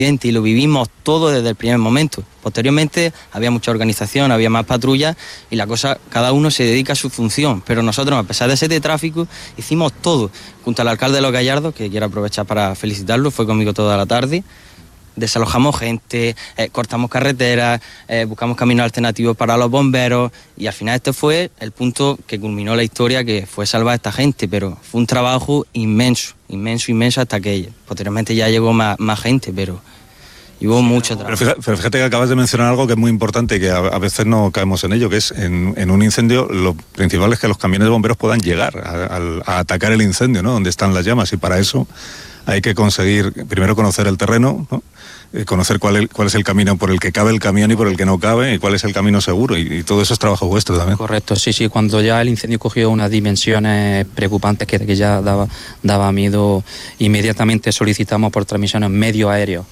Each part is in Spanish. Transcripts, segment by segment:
y lo vivimos todo desde el primer momento. Posteriormente había mucha organización, había más patrullas y la cosa, cada uno se dedica a su función, pero nosotros, a pesar de ser de tráfico, hicimos todo. Junto al alcalde de Los Gallardos, que quiero aprovechar para felicitarlo, fue conmigo toda la tarde. Desalojamos gente, cortamos carreteras, buscamos caminos alternativos para los bomberos y al final este fue el punto que culminó la historia, que fue salvar a esta gente, pero fue un trabajo inmenso hasta que posteriormente ya llegó más gente, pero hubo mucho trabajo. Pero fíjate que acabas de mencionar algo que es muy importante y que a veces no caemos en ello, que es en un incendio lo principal es que los camiones de bomberos puedan llegar a atacar el incendio, ¿no? Donde están las llamas, y para eso hay que conseguir primero conocer el terreno, ¿no? Conocer cuál es el camino por el que cabe el camión y por el que no cabe, y cuál es el camino seguro, y todo eso es trabajo vuestro también. Correcto, sí, cuando ya el incendio cogió unas dimensiones preocupantes que ya daba miedo, inmediatamente solicitamos por transmisiones medio aéreo,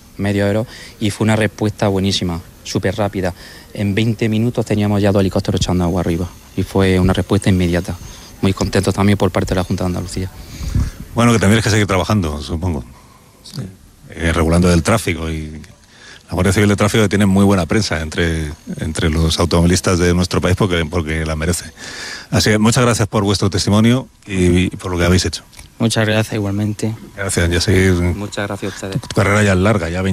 y fue una respuesta buenísima, súper rápida. En 20 minutos teníamos ya 2 helicópteros echando agua arriba, y fue una respuesta inmediata. Muy contentos también por parte de la Junta de Andalucía. Bueno, que tendréis que seguir trabajando, supongo. Sí. Regulando el tráfico, y la Guardia Civil de Tráfico tiene muy buena prensa entre los automovilistas de nuestro país porque la merece. Así que muchas gracias por vuestro testimonio y por lo que habéis hecho. Muchas gracias, igualmente. Gracias, ya seguir. Muchas gracias a ustedes. Tu carrera ya es larga, ya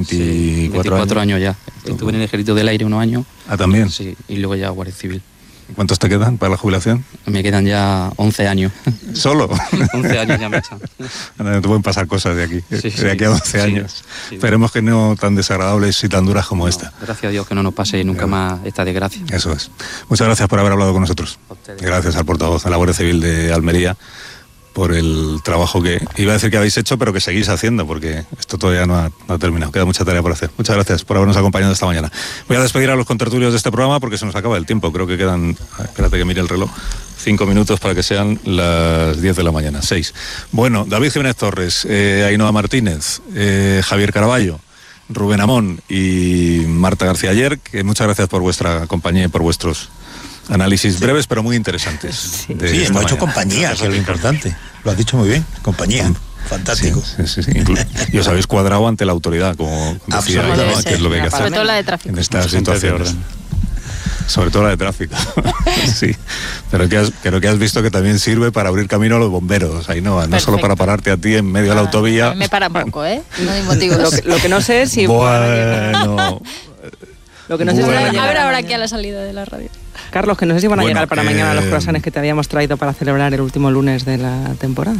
24 años ya. Estuve en el Ejército del Aire unos años. Ah, ¿también? Sí, y luego ya Guardia Civil. ¿Cuántos te quedan para la jubilación? Me quedan ya 11 años. ¿Solo? 11 años ya me echan. No te pueden pasar cosas de aquí, de aquí a 12 años. Sí. Esperemos que no tan desagradables y tan duras como esta. Gracias a Dios que no nos pase nunca más esta desgracia. Eso es. Muchas gracias por haber hablado con nosotros. Gracias al portavoz de la Guardia Civil de Almería por el trabajo que iba a decir que habéis hecho, pero que seguís haciendo, porque esto todavía no ha terminado. Queda mucha tarea por hacer. Muchas gracias por habernos acompañado esta mañana. Voy a despedir a los contertulios de este programa porque se nos acaba el tiempo. Creo que quedan, espérate que mire el reloj, 5 minutos para que sean las 10 de la mañana, 6. Bueno, David Jiménez Torres, Ainhoa Martínez, Javier Caraballo, Rubén Amón y Marta García Aller, que muchas gracias por vuestra compañía y por vuestros análisis breves pero muy interesantes. Sí, hemos hecho compañía, que es lo importante. Lo has dicho muy bien, compañía. Fantástico. Sí. Y os habéis cuadrado ante la autoridad, como decía, ¿no? Que es lo que hay que hacer. Sobre todo la de tráfico. En estas situaciones. Sobre todo la de tráfico. Sí. Pero creo que has visto que también sirve para abrir camino a los bomberos, Ainhoa, no solo para pararte a ti en medio de la autovía. Me para poco, ¿eh? No hay motivos. Lo que no sé es si... Bueno... Lo que no sé si van a llegar ahora aquí a la salida de la radio. Carlos, que no sé si van a llegar para mañana los croissants que te habíamos traído para celebrar el último lunes de la temporada.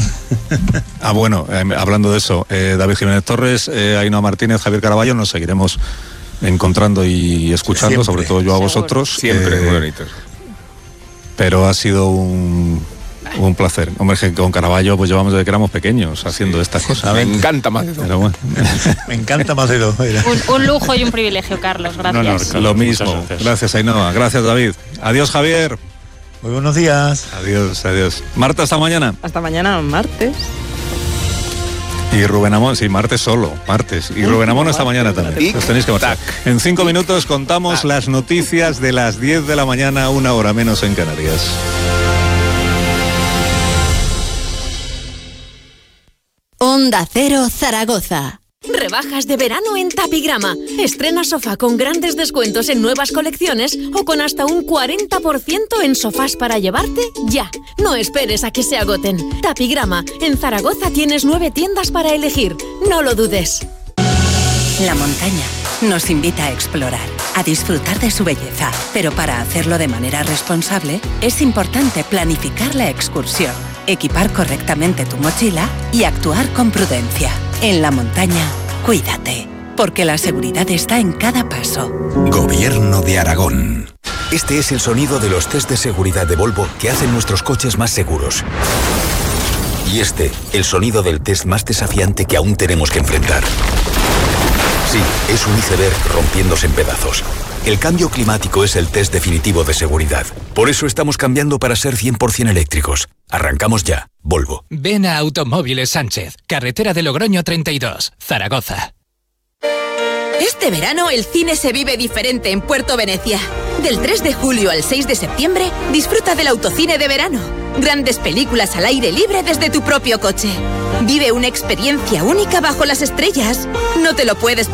Bueno, hablando de eso, David Jiménez Torres, Ainhoa Martínez, Javier Caraballo, nos seguiremos encontrando y escuchando, siempre, sobre todo yo a vosotros. Siempre, muy bonitos. Pero ha sido un placer. Hombre, que con Caraballo pues llevamos desde que éramos pequeños haciendo estas cosas. Me encanta Macedo. Pero bueno. Me encanta Macedo. Un lujo y un privilegio, Carlos. Gracias. No, lo mismo. Gracias, Ainhoa. Gracias, David. Adiós, Javier. Muy buenos días. Adiós. Marta, hasta mañana. Hasta mañana, martes. Y Rubén Amón, sí, martes solo, martes. Y Rubén Amón esta mañana también. Los tenéis que marcar. En 5 minutos contamos las noticias de las 10 de la mañana, 1 hora menos en Canarias. Onda Cero Zaragoza. Rebajas de verano en Tapigrama. Estrena sofá con grandes descuentos en nuevas colecciones o con hasta un 40% en sofás para llevarte ya. No esperes a que se agoten. Tapigrama. En Zaragoza tienes 9 tiendas para elegir. No lo dudes. La montaña nos invita a explorar, a disfrutar de su belleza, pero para hacerlo de manera responsable es importante planificar la excursión, equipar correctamente tu mochila y actuar con prudencia. En la montaña, cuídate, porque la seguridad está en cada paso. Gobierno de Aragón. Este es el sonido de los test de seguridad de Volvo que hacen nuestros coches más seguros. Y este, el sonido del test más desafiante que aún tenemos que enfrentar. Sí, es un iceberg rompiéndose en pedazos. El cambio climático es el test definitivo de seguridad. Por eso estamos cambiando para ser 100% eléctricos. Arrancamos ya. Volvo. Ven a Automóviles Sánchez, carretera de Logroño 32, Zaragoza. Este verano el cine se vive diferente en Puerto Venecia. Del 3 de julio al 6 de septiembre, disfruta del autocine de verano. Grandes películas al aire libre desde tu propio coche. Vive una experiencia única bajo las estrellas. No te lo puedes